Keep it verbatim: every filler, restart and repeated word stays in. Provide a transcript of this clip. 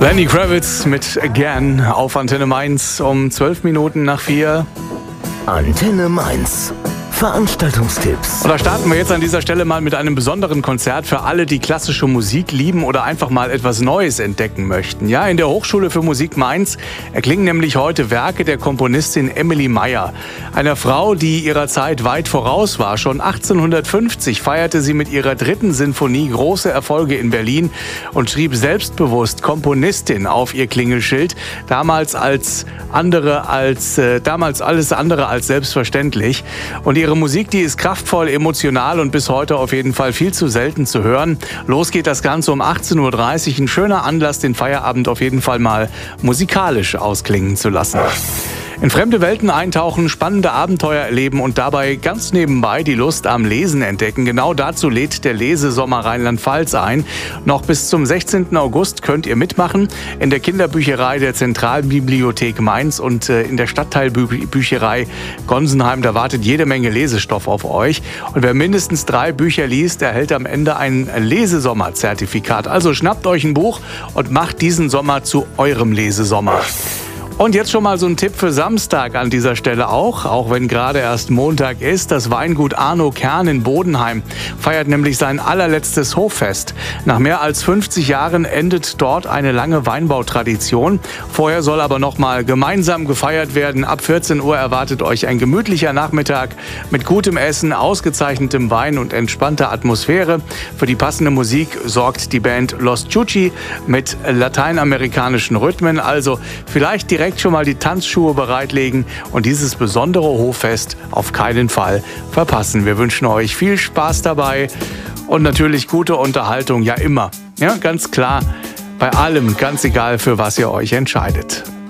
Lenny Kravitz mit Again auf Antenne Mainz um zwölf Minuten nach vier. Antenne Mainz. Veranstaltungstipps. Und da starten wir jetzt an dieser Stelle mal mit einem besonderen Konzert für alle, die klassische Musik lieben oder einfach mal etwas Neues entdecken möchten. Ja, in der Hochschule für Musik Mainz erklingen nämlich heute Werke der Komponistin Emily Meyer. Einer Frau, die ihrer Zeit weit voraus war. Schon achtzehnhundertfünfzig feierte sie mit ihrer dritten Sinfonie große Erfolge in Berlin und schrieb selbstbewusst Komponistin auf ihr Klingelschild. Damals als andere als äh, damals alles andere als selbstverständlich. Und ihre Musik, die ist kraftvoll, emotional und bis heute auf jeden Fall viel zu selten zu hören. Los geht das Ganze um achtzehn Uhr dreißig. Ein schöner Anlass, den Feierabend auf jeden Fall mal musikalisch ausklingen zu lassen. In fremde Welten eintauchen, spannende Abenteuer erleben und dabei ganz nebenbei die Lust am Lesen entdecken. Genau dazu lädt der Lesesommer Rheinland-Pfalz ein. Noch bis zum sechzehnten August könnt ihr mitmachen in der Kinderbücherei der Zentralbibliothek Mainz und in der Stadtteilbücherei Gonsenheim. Da wartet jede Menge Lesestoff auf euch. Und wer mindestens drei Bücher liest, erhält am Ende ein Lesesommer-Zertifikat. Also schnappt euch ein Buch und macht diesen Sommer zu eurem Lesesommer. Und jetzt schon mal so ein Tipp für Samstag an dieser Stelle auch, auch wenn gerade erst Montag ist. Das Weingut Arno Kern in Bodenheim feiert nämlich sein allerletztes Hoffest. Nach mehr als fünfzig Jahren endet dort eine lange Weinbautradition. Vorher soll aber noch mal gemeinsam gefeiert werden. Ab vierzehn Uhr erwartet euch ein gemütlicher Nachmittag mit gutem Essen, ausgezeichnetem Wein und entspannter Atmosphäre. Für die passende Musik sorgt die Band Los Chuchi mit lateinamerikanischen Rhythmen. Also vielleicht direkt schon mal die Tanzschuhe bereitlegen und dieses besondere Hoffest auf keinen Fall verpassen. Wir wünschen euch viel Spaß dabei und natürlich gute Unterhaltung, ja immer. Ja, ganz klar, bei allem, ganz egal, für was ihr euch entscheidet.